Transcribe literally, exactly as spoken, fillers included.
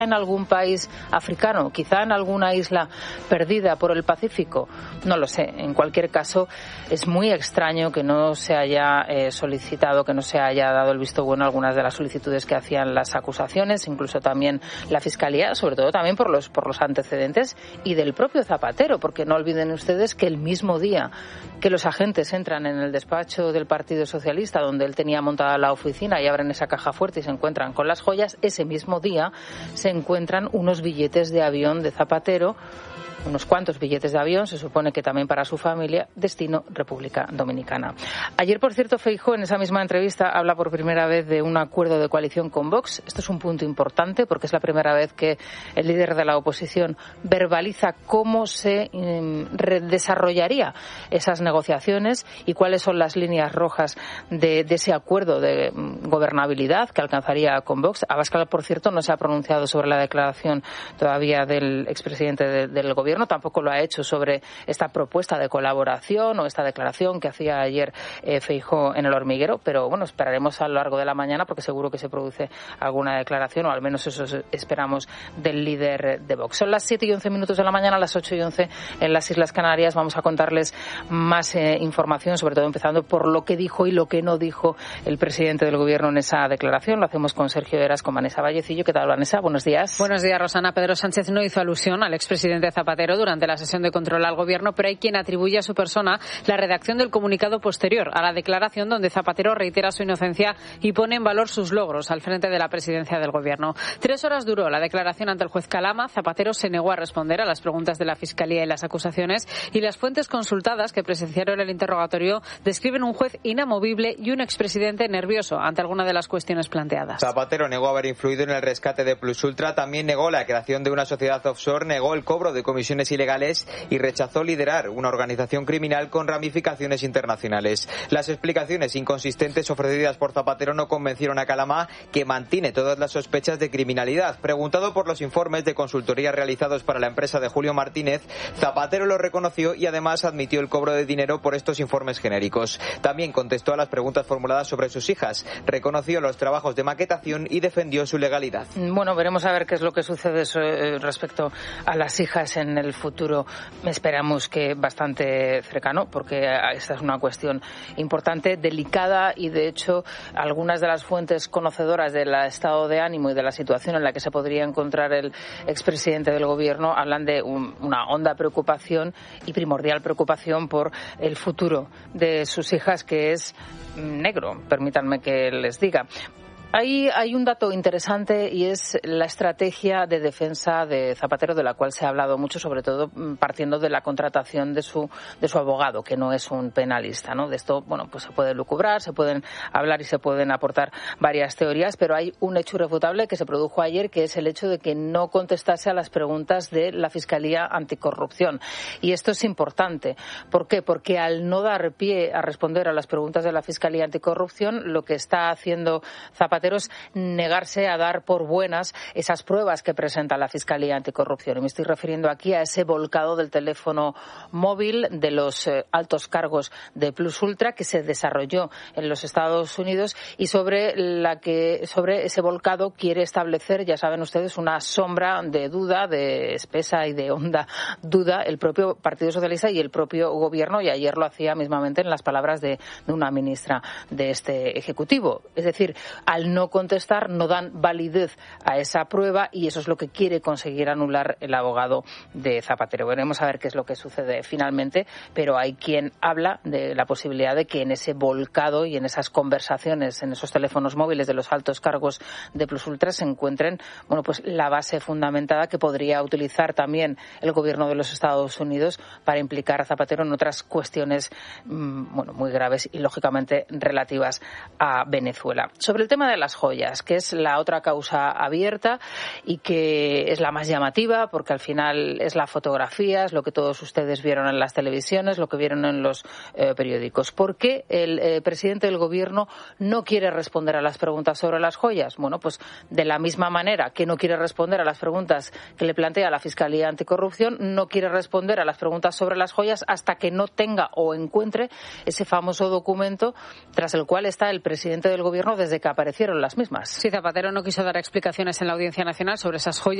en algún país africano, quizá en alguna isla perdida por el Pacífico, no lo sé. En cualquier caso, es muy extraño que no se haya eh, solicitado, que no se haya dado el visto bueno a algunas de las solicitudes que hacían las acusaciones, incluso también la Fiscalía, sobre todo también por los, por los antecedentes y del propio Zapatero, porque no olviden ustedes que el mismo día que los agentes entran en el despacho del Partido Socialista, donde él tenía montada la oficina, y abren esa caja fuerte y se encuentran con las joyas, ese mismo día se encuentran unos billetes de avión de Zapatero, unos cuantos billetes de avión, se supone que también para su familia, destino República Dominicana. Ayer, por cierto, Feijóo en esa misma entrevista habla por primera vez de un acuerdo de coalición con Vox. Esto es un punto importante porque es la primera vez que el líder de la oposición verbaliza cómo se eh, desarrollaría esas negociaciones y cuáles son las líneas rojas de, de ese acuerdo de gobernabilidad que alcanzaría con Vox. Abascal, por cierto, no se ha pronunciado sobre la declaración todavía del expresidente de, del gobierno. Tampoco lo ha hecho sobre esta propuesta de colaboración o esta declaración que hacía ayer eh, Feijóo en El Hormiguero, pero bueno, esperaremos a lo largo de la mañana porque seguro que se produce alguna declaración, o al menos eso esperamos del líder de Vox. Son las siete y once minutos de la mañana, las ocho y once en las Islas Canarias. Vamos a contarles más eh, información, sobre todo empezando por lo que dijo y lo que no dijo el presidente del gobierno en esa declaración. Lo hacemos con Sergio Heras, con Vanessa Vallecillo. ¿Qué tal, Vanessa? Buenos días. Buenos días, Rosana. Pedro Sánchez no hizo alusión al expresidente Zapatero durante la sesión de control al Gobierno, pero hay quien atribuye a su persona la redacción del comunicado posterior a la declaración, donde Zapatero reitera su inocencia y pone en valor sus logros al frente de la presidencia del Gobierno. Tres horas duró la declaración ante el juez Calama. Zapatero se negó a responder a las preguntas de la Fiscalía y las acusaciones, y las fuentes consultadas que presenciaron el interrogatorio describen un juez inamovible y un expresidente nervioso ante alguna de las cuestiones planteadas. Zapatero negó haber influido en el rescate de Plus Ultra, también negó la creación de una sociedad offshore, negó el cobro de comisiones ilegales y rechazó liderar una organización criminal con ramificaciones internacionales. Las explicaciones inconsistentes ofrecidas por Zapatero no convencieron a Calama, que mantiene todas las sospechas de criminalidad. Preguntado por los informes de consultoría realizados para la empresa de Julio Martínez, Zapatero lo reconoció y además admitió el cobro de dinero por estos informes genéricos. También contestó a las preguntas formuladas sobre sus hijas, reconoció los trabajos de maquetación y defendió su legalidad. Bueno, veremos a ver qué es lo que sucede respecto a las hijas en el futuro. Esperamos que bastante cercano, porque esta es una cuestión importante, delicada, y de hecho algunas de las fuentes conocedoras del estado de ánimo y de la situación en la que se podría encontrar el expresidente del gobierno hablan de un, una honda preocupación y primordial preocupación por el futuro de sus hijas, que es negro, permítanme que les diga. Hay, hay un dato interesante y es la estrategia de defensa de Zapatero, de la cual se ha hablado mucho, sobre todo partiendo de la contratación de su de su abogado, que no es un penalista, ¿no? De esto, bueno, pues se puede lucubrar, se pueden hablar y se pueden aportar varias teorías, pero hay un hecho irrefutable que se produjo ayer, que es el hecho de que no contestase a las preguntas de la Fiscalía Anticorrupción. Y esto es importante. ¿Por qué? Porque al no dar pie a responder a las preguntas de la Fiscalía Anticorrupción, lo que está haciendo Zapatero es negarse a dar por buenas esas pruebas que presenta la Fiscalía Anticorrupción. Y me estoy refiriendo aquí a ese volcado del teléfono móvil de los eh, altos cargos de Plus Ultra que se desarrolló en los Estados Unidos y sobre la que sobre ese volcado quiere establecer, ya saben ustedes, una sombra de duda, de espesa y de honda duda, el propio Partido Socialista y el propio Gobierno, y ayer lo hacía mismamente en las palabras de, de una ministra de este Ejecutivo. Es decir, al no contestar, no dan validez a esa prueba, y eso es lo que quiere conseguir anular el abogado de Zapatero. Veremos a ver qué es lo que sucede finalmente, pero hay quien habla de la posibilidad de que en ese volcado y en esas conversaciones, en esos teléfonos móviles de los altos cargos de Plus Ultra se encuentren, bueno, pues la base fundamentada que podría utilizar también el gobierno de los Estados Unidos para implicar a Zapatero en otras cuestiones, bueno, muy graves y lógicamente relativas a Venezuela. Sobre el tema de las joyas, que es la otra causa abierta y que es la más llamativa, porque al final es la fotografía, es lo que todos ustedes vieron en las televisiones, lo que vieron en los eh, periódicos. ¿Por qué el eh, presidente del gobierno no quiere responder a las preguntas sobre las joyas? Bueno, pues de la misma manera que no quiere responder a las preguntas que le plantea la Fiscalía Anticorrupción, no quiere responder a las preguntas sobre las joyas hasta que no tenga o encuentre ese famoso documento tras el cual está el presidente del gobierno desde que aparecieron Zapatero las mismas. Sí, Zapatero no quiso dar explicaciones en la Audiencia Nacional sobre esas joyas.